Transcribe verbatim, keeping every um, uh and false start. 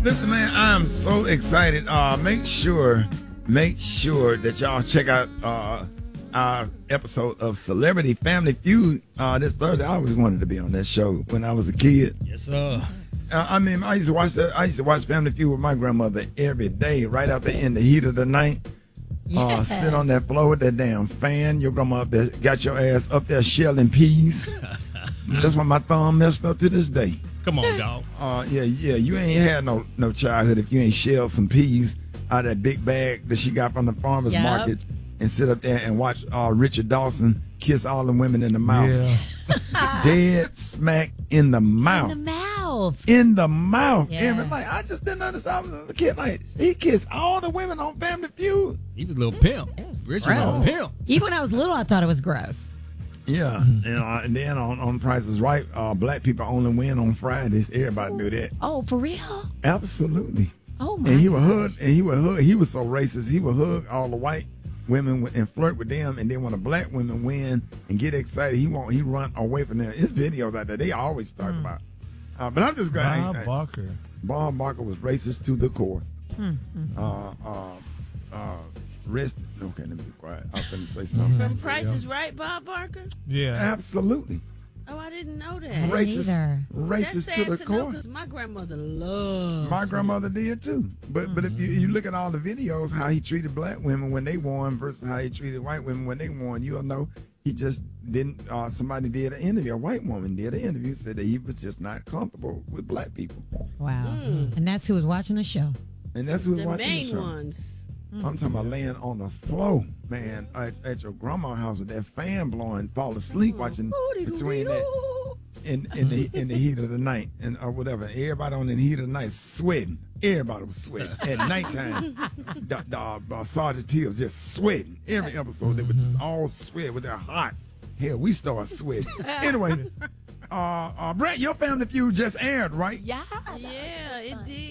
Listen, man, I'm so excited. Uh, make sure, make sure that y'all check out uh, our episode of Celebrity Family Feud uh, this Thursday. I always wanted to be on that show when I was a kid. Yes, sir. Uh, I mean, I used to watch that. I used to watch Family Feud with my grandmother every day, right out there in the heat of the night. Yes. Uh, sit on that floor with that damn fan. Your grandma up there got your ass up there shelling peas. That's why my thumb messed up to this day. Come on, dog. Uh, yeah, yeah. You ain't had no no childhood if you ain't shelled some peas out of that big bag that she got from the farmer's Yep. market and sit up there and watch uh, Richard Dawson kiss all the women in the mouth. Yeah. Dead smack in the mouth. In the mouth. In the mouth. Yeah. And like, I just didn't understand. I was a kid. Like, he kissed all the women on Family Feud. He was a little pimp. It was Richard was gross. a pimp. Even when I was little, I thought it was gross. Yeah. You know, and then on, on Price is Right, uh, black people only win on Fridays. Everybody knew that. Oh, for real? Absolutely. Oh, my And he would God. hug, and he would hug. He was so racist. He would hug all the white women and flirt with them. And then when the black women win and get excited, he won't. He run away from them. His videos out there, they always talk Mm. about. Uh, but I'm just glad. Bob Barker. Bob Barker was racist to the core. Mm, Uh, uh, uh, rest. Okay, let me be quiet. I was going to say something. From Price is Right, Bob Barker? Yeah. Absolutely Oh, I didn't know that. Right. racist. either. That's Racist sad to the to know core. because my grandmother loved My grandmother did too. But but if you, you look at all the videos, how he treated black women when they won versus how he treated white women when they won, you'll know he just didn't. Uh, somebody did an interview. A white woman did an interview, said that he was just not comfortable with black people, Wow. And that's who was watching the show. and that's who was the watching the main show. ones. I'm talking about laying on the floor, man, at, at your grandma's house with that fan blowing, fall asleep watching between that. In, in the in the heat of the night and or whatever, everybody on the heat of the night sweating. Everybody was sweating at nighttime. the, the, uh, Sergeant T was just sweating. Every episode they would just all sweat with their hot. Hell, we started sweating. Anyway, uh, uh, Brett, your Family Feud just aired, right? Yeah. Yeah, it did.